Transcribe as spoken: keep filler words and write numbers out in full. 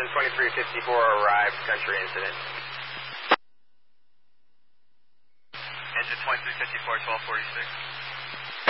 engine twenty-three fifty-four arrived, country incident. Engine twenty-three fifty-four, twelve forty-six.